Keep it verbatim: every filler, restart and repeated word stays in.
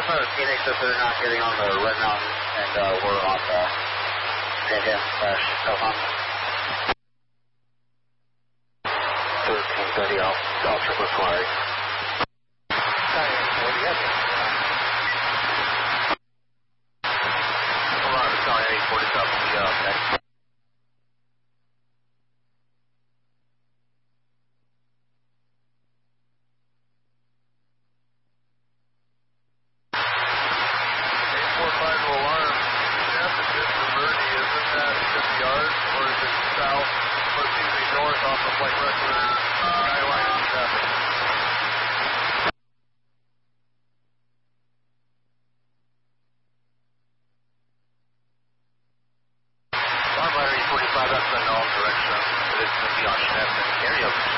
Firefighter Phoenix if they're not getting on the Red Mountain, and uh, we're on the Pinham slash Elkhorn. thirteen thirty, I'll, I'll triple flag. Cheyenne forty, yes. Hold on, Cheyenne eight forty, up to the uh, next. Firefighter E forty-five, that's the known direction. It is going to be on Schnepp and Area